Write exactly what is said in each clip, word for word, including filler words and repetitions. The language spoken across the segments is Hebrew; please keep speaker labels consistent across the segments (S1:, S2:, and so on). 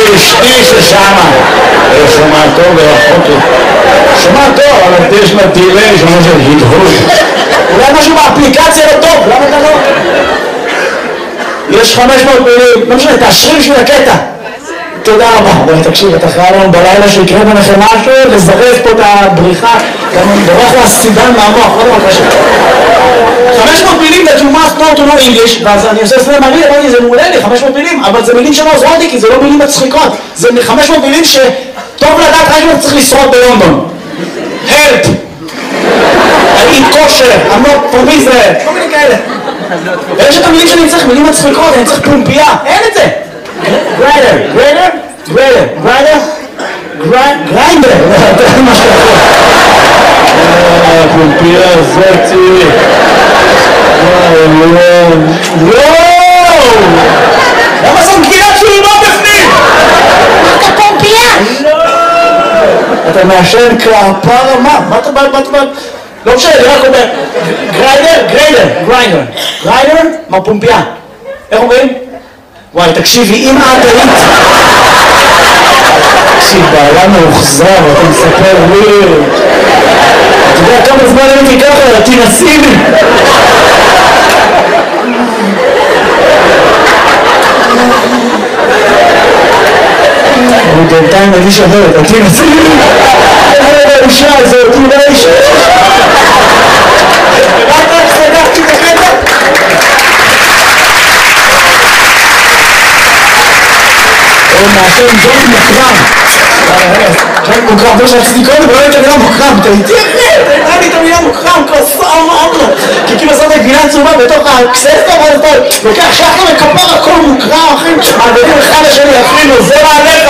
S1: אשתי ששמה. שומע טוב ורחוק. שומע טוב, אבל יש לה דילי, שומע של הדהוד. אולי משהו באפליקציה לא טוב, למה אתה לא? יש חמש מאות מילים, לא משנה, תאשרי בשביל הקטע. תודה רבה. תקשיב, אתה חייב לנו בלילה שיקרה ביניכם משהו, לזרז פה את הבריחה, גם אני בורח לסידן מהמוח, לא דבר קשה. חמש מאות מילים that you must know to know English, ואז אני עושה סלם מעניין, אמרתי, זה מעולה לי, חמש מאות מילים, אבל זה מילים שלא עוזרות לי, כי זה לא מילים מצחיקות. זה חמש מאות מילים שטוב לדעת רק אם אתה צריך לשרוד בלונדון. Help! I eat kosher, I'm not from Israel, כל מיני כאלה. ויש את המילים שאני צריך, מילים מצחיקות, אני צריך פומפייה, אין את זה. גריידר, גריידר, גריידר, גריידר, גריינדר, זה מה שאתה פומפייה זאתי. וואו!
S2: למה זאת גבינת שולמה בפנים? אתה פומפייה?
S1: לא! אתה מעשן כפרה, מה? מה אתה בא? מה אתה בא? לא משנה, אני רק אומר גריידר, גריידר, גריינדר, גריינדר, מה פומפייה? איך אומרים? וואי, תקשיבי, אם את היית... תקשיב, בעלה מאוחזר, אתה מספר וויר. אתה יודע כמה זמן הייתי ככה, תנסי לי. אני בינתיים מרגיש אחרת, תנסי לי. איזה האישה הזאת, אולי האישה. רק רק סגרתי את הקטע. הוא מעשן ג'ון מוקרם. ג'ון מוקרם, זה שעשיתי קודם, ולא הייתה מילה מוקרם. אתה איתי אחרי, אתה איתה לי את המילה מוקרם, כוסה אמרנו. כי כאילו עשית גבינה צהובה בתוך הקססטה, ואז אתה לוקח שחר וכפר הכל מוקרם, אחים, מעבירים אחד לשני, אפילו, זה מעליך.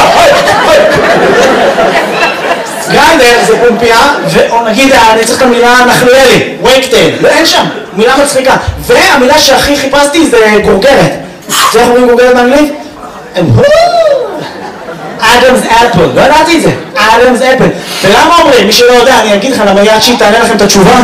S1: גריינדר זה פומפייה, או נגיד, אני צריך את המילה נחליאלי, וייקטייל, אין שם, מילה מצחיקה. והמילה שהכי חיפשתי זה גורגרת. זה איך אומרים גורגרת באנגלית? אדמס אפל, לא ידעתי את זה, אדמס אפל. ולמה אומרים? מי שלא יודע, אני אגיד לך, למה יד שהיא תענה לכם את התשובה.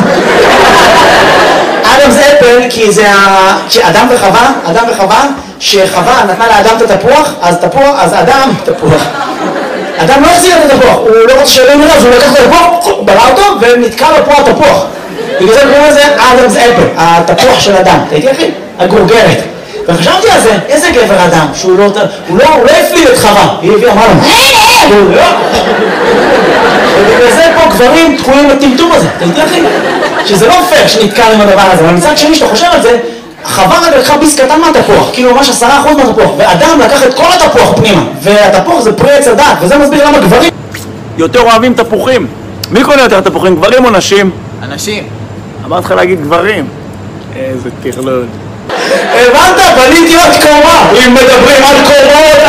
S1: אדמס אפל, כי זה אדם וחווה, אדם וחווה, שחווה נתנה לאדם את התפוח, אז תפוח, אז אדם, תפוח. אדם לא החזיר את התפוח, הוא לא רוצה שלא נראה, אז הוא לקח את התפוח, בלע אותו, ונתקע לו פה התפוח. בגלל זה קוראים לזה אדמס אפל, התפוח של אדם. תהייתי אחי? הגורגרת. וחשבתי על זה, איזה גבר אדם, שהוא לא, הוא לא, הוא לא הפליל את חווה, היא הביאה, אמרה לו, הוא לא, ובגלל זה פה גברים תקועים בטמטום הזה, תהייתי אחי? שזה לא פייר שנתקע עם הדבר הזה, אבל מצד שני שאתה חושב על זה, חווה רק לקחה ביס קטן מהתפוח, כאילו ממש עשרה אחוז מהתפוח, ואדם לקח את כל התפוח פנימה, והתפוח זה פרי עץ הדעת, וזה מסביר למה גברים יותר אוהבים תפוחים. מי קונה יותר תפוחים, גברים או נשים?
S3: אנשים.
S1: אמרת לך להגיד גברים. איזה טרלול. הבנת? בניתי עוד קומה. אם מדברים על קומות,